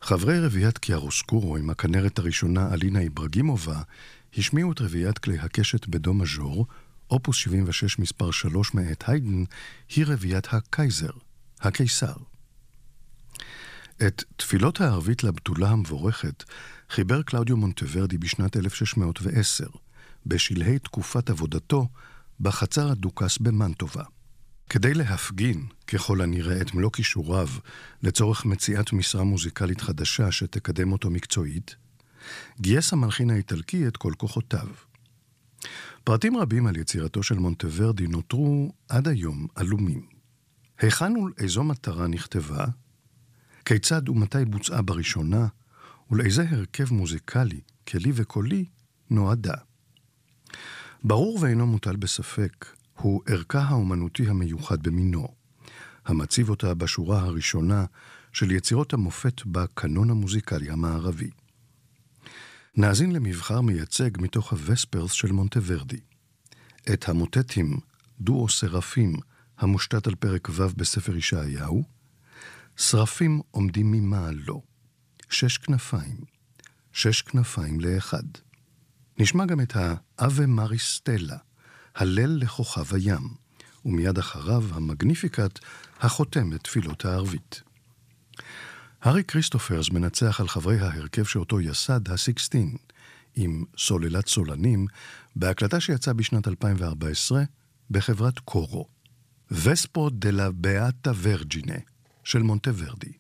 חברי רביעיית קיארוסקורו עם הכנרת הראשונה אלינה איברגמובה השמיעו את רביעיית כלי הקשת בדו מז'ור, אופוס 76 מספר 3 מאת היידן, היא רביעיית הקייזר, הקיסר. את תפילות הערבית לבתולה המבורכת חיבר קלאודיו מונטוורדי בשנת 1610, בשלהי תקופת עבודתו בחצר הדוכס במנטובה. כדי להפגין, ככל הנראה, את מלוא כישוריו לצורך מציאת משרה מוזיקלית חדשה שתקדם אותו מקצועית, גייס המלחין האיטלקי את כל כוחותיו. פרטים רבים על יצירתו של מונטוורדי נותרו עד היום עלומים. היכן ולאיזו מטרה נכתבה, כיצד ומתי בוצעה בראשונה, ולאיזה הרכב מוזיקלי, כלי וקולי, נועדה. ברור ואינו מוטל בספק, הוא ערכה האומנותי המיוחד במינו, המציב אותה בשורה הראשונה של יצירות המופת בקנון המוזיקלי המערבי. נאזין למבחר מייצג מתוך הווספרס של מונטוורדי. את המוטטים דואו סרפים המושתת על פרק ו' בספר ישעיהו, שרפים עומדים ממעלו, 6 כנפיים, 6 כנפיים לאחד. נשמע גם את האווה מריסטלה, הלל לכוכב הים, ומיד אחריו המגניפיקת החותם את תפילות הערבית. הארי כריסטופרס מנצח על חברי ההרכב שאותו יסד, ה-16, עם סוללת סולנים, בהקלטה שיצאה בשנת 2014 בחברת קורו. וספו דלה באטה ורג'ינה של מונטוורדי.